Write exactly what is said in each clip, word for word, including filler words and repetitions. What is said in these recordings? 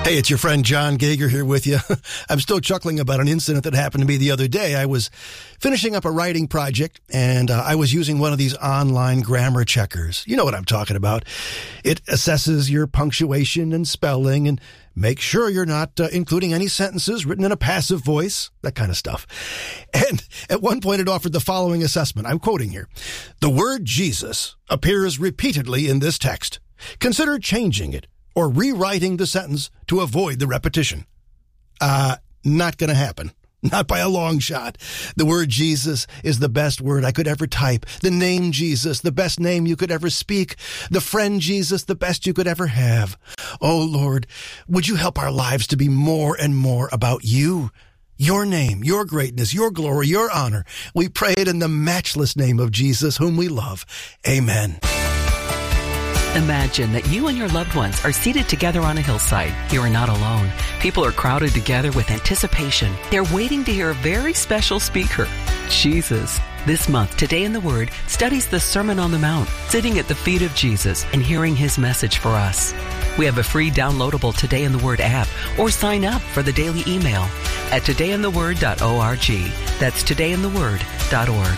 Hey, it's your friend John Gager here with you. I'm still chuckling about an incident that happened to me the other day. I was finishing up a writing project, and uh, I was using one of these online grammar checkers. You know what I'm talking about. It assesses your punctuation and spelling and makes sure you're not uh, including any sentences written in a passive voice, that kind of stuff. And at one point, it offered the following assessment. I'm quoting here. The word Jesus appears repeatedly in this text. Consider changing it or rewriting the sentence to avoid the repetition. Uh, not going to happen. Not by a long shot. The word Jesus is the best word I could ever type. The name Jesus, the best name you could ever speak. The friend Jesus, the best you could ever have. Oh, Lord, would you help our lives to be more and more about you? Your name, your greatness, your glory, your honor. We pray it in the matchless name of Jesus, whom we love. Amen. Imagine that you and your loved ones are seated together on a hillside. You are not alone. People are crowded together with anticipation. They're waiting to hear a very special speaker, Jesus. This month, Today in the Word studies the Sermon on the Mount, sitting at the feet of Jesus and hearing his message for us. We have a free downloadable Today in the Word app, or sign up for the daily email at today in the word dot org. That's today in the word dot org.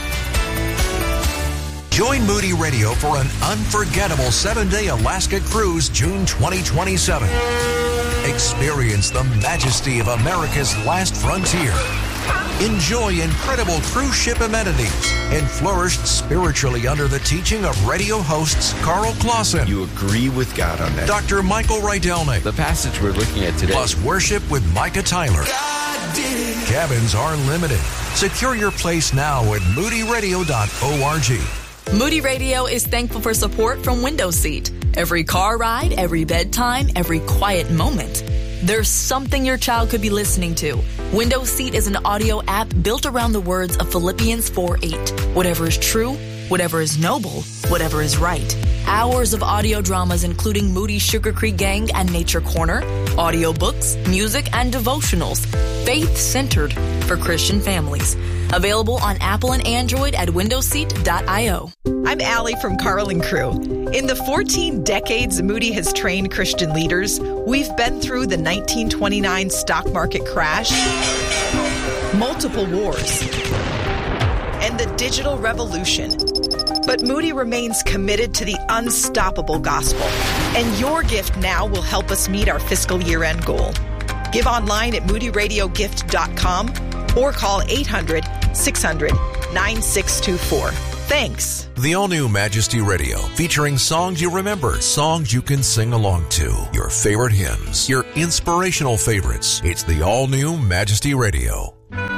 Join Moody Radio for an unforgettable seven-day Alaska cruise June twenty twenty-seven. Experience the majesty of America's last frontier. Enjoy incredible cruise ship amenities and flourish spiritually under the teaching of radio hosts Carl Clausen. You agree with God on that. Doctor Michael Rydelnik. The passage we're looking at today. Plus worship with Micah Tyler. Cabins are limited. Secure your place now at moody radio dot org. Moody Radio is thankful for support from Window Seat. Every car ride, every bedtime, every quiet moment. There's something your child could be listening to. Window Seat is an audio app built around the words of Philippians four eight. Whatever is true, whatever is noble, whatever is right. Hours of audio dramas including Moody's Sugar Creek Gang and Nature Corner, audiobooks, music, and devotionals. Faith-centered for Christian families. Available on Apple and Android at window seat dot io. I'm Allie from Carl and Crew. In the fourteen decades Moody has trained Christian leaders, we've been through the nineteen twenty-nine stock market crash, multiple wars, and the digital revolution. But Moody remains committed to the unstoppable gospel, and your gift now will help us meet our fiscal year-end goal. Give online at moody radio gift dot com or call eight hundred, six hundred, nine six two four. Thanks. The all-new Majesty Radio, featuring songs you remember, songs you can sing along to, your favorite hymns, your inspirational favorites. It's the all-new Majesty Radio.